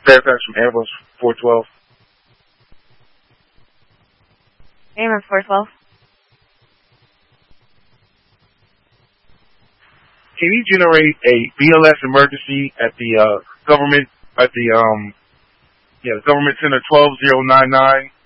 Fairfax from Ambulance 412. Ambulance 412. Can you generate a BLS emergency at the government, at the government center 12099